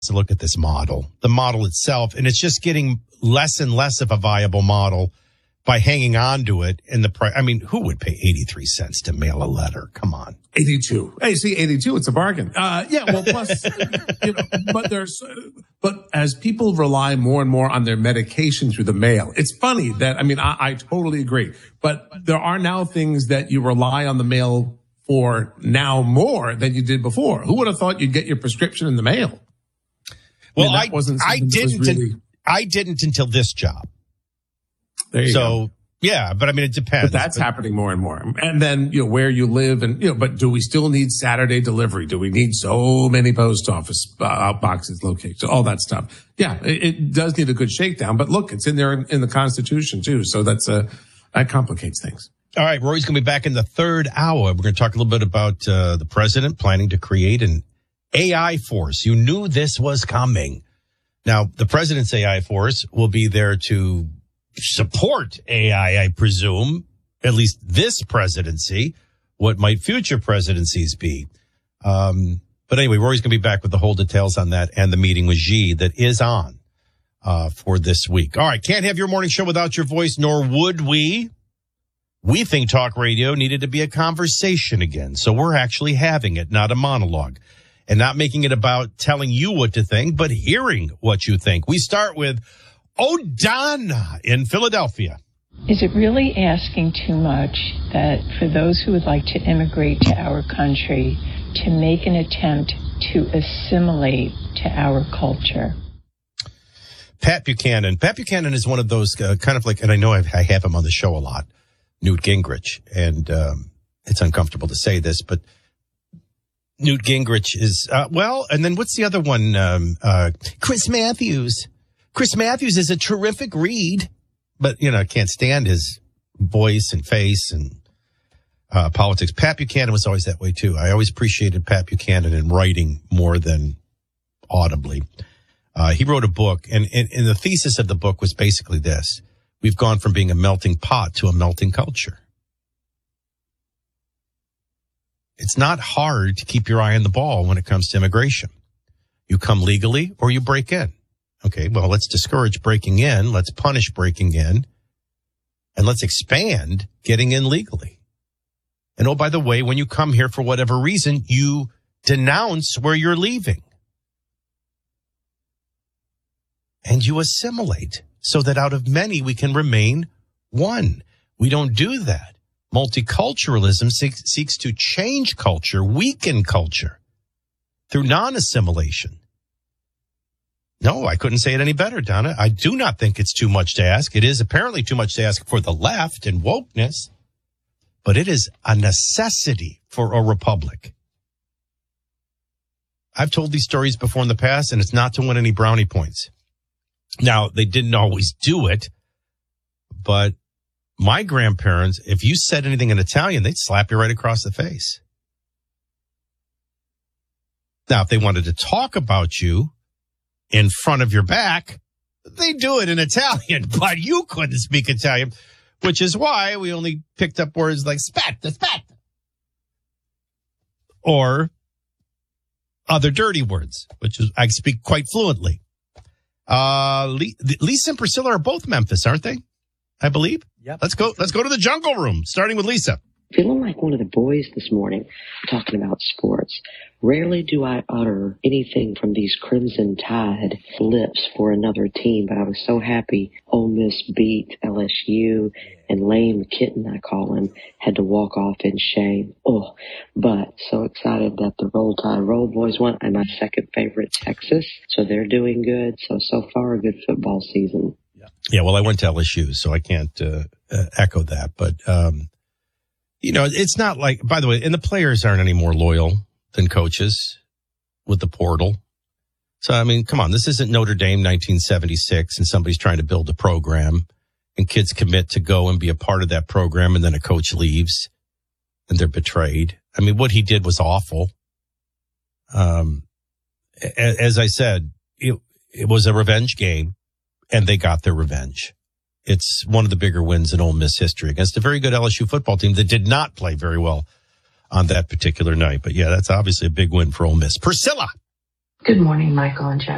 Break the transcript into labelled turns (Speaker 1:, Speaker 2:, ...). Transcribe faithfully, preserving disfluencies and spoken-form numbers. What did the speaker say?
Speaker 1: to look at this model, the model itself, and it's just getting less and less of a viable model by hanging on to it in the price. I mean, who would pay eighty-three cents to mail a letter? Come on.
Speaker 2: eighty-two. Hey, see, eighty-two, it's a bargain. Uh, yeah, well, plus, you know, but there's, uh, but as people rely more and more on their medication through the mail, it's funny that, I mean, I, I totally agree, but there are now things that you rely on the mail for now more than you did before. Who would have thought you'd get your prescription in the mail?
Speaker 1: Well,
Speaker 2: I, mean, that wasn't
Speaker 1: I, I didn't,
Speaker 2: really...
Speaker 1: I didn't until this job.
Speaker 2: There you
Speaker 1: so,
Speaker 2: go.
Speaker 1: Yeah, but I mean, it depends.
Speaker 2: But that's
Speaker 1: but,
Speaker 2: happening more and more. And then, you know, where you live and, you know, but do we still need Saturday delivery? Do we need so many post office uh, boxes located? All that stuff. Yeah, it, it does need a good shakedown, but look, it's in there in, in the Constitution too. So that's uh, that complicates things.
Speaker 1: All right. Rory's going to be back in the third hour. We're going to talk a little bit about uh, the president planning to create an A I force. You knew this was coming. Now, the president's A I force will be there to support A I, I presume, at least this presidency. What might future presidencies be? Um, but anyway, Rory's going to be back with the whole details on that and the meeting with Xi that is on uh, for this week. All right. Can't have your morning show without your voice, nor would we. We think talk radio needed to be a conversation again. So we're actually having it, not a monologue. And not making it about telling you what to think, but hearing what you think. We start with O'Donna in Philadelphia.
Speaker 3: Is it really asking too much that for those who would like to immigrate to our country to make an attempt to assimilate to our culture?
Speaker 1: Pat Buchanan. Pat Buchanan is one of those uh, kind of like, and I know I've, I have him on the show a lot, Newt Gingrich. And um, it's uncomfortable to say this, but Newt Gingrich is, uh, well, and then what's the other one? Um, uh, Chris Matthews. Chris Matthews is a terrific read, but, you know, I can't stand his voice and face and uh, politics. Pat Buchanan was always that way, too. I always appreciated Pat Buchanan in writing more than audibly. Uh, he wrote a book, and, and, and the thesis of the book was basically this. We've gone from being a melting pot to a melting culture. It's not hard to keep your eye on the ball when it comes to immigration. You come legally or you break in. Okay, well, let's discourage breaking in. Let's punish breaking in. And let's expand getting in legally. And oh, by the way, when you come here for whatever reason, you denounce where you're leaving. And you assimilate so that out of many we can remain one. We don't do that. Multiculturalism seeks, seeks to change culture, weaken culture through non-assimilation. No, I couldn't say it any better, Donna. I do not think it's too much to ask. It is apparently too much to ask for the left and wokeness, but it is a necessity for a republic. I've told these stories before in the past, and it's not to win any brownie points. Now, they didn't always do it, but my grandparents, if you said anything in Italian, they'd slap you right across the face. Now, if they wanted to talk about you in front of your back, they do it in Italian, but you couldn't speak Italian, which is why we only picked up words like spetta, spetta, or other dirty words, which is I speak quite fluently. Uh, Lisa and Priscilla are both Memphis, aren't they? I believe.
Speaker 4: Yep.
Speaker 1: Let's go. Let's go to the jungle room, starting with Lisa.
Speaker 5: Feeling like one of the boys this morning, talking about sports. Rarely do I utter anything from these Crimson Tide lips for another team, but I was so happy Ole Miss beat L S U, and Lane Kitten, I call him, had to walk off in shame. Oh, but so excited that the Roll Tide Roll Boys won, and my second favorite, Texas. So they're doing good. So, so far, a good football season.
Speaker 1: Yeah, well, I went to L S U, so I can't uh, uh, echo that. But, um, you know, it's not like, by the way, and the players aren't any more loyal than coaches with the portal. So, I mean, come on, this isn't Notre Dame nineteen seventy-six and somebody's trying to build a program and kids commit to go and be a part of that program and then a coach leaves and they're betrayed. I mean, what he did was awful. Um, as I said, it, it was a revenge game. And they got their revenge. It's one of the bigger wins in Ole Miss history against a very good L S U football team that did not play very well on that particular night. But yeah, that's obviously a big win for Ole Miss. Priscilla.
Speaker 6: Good morning, Michael and Jeff.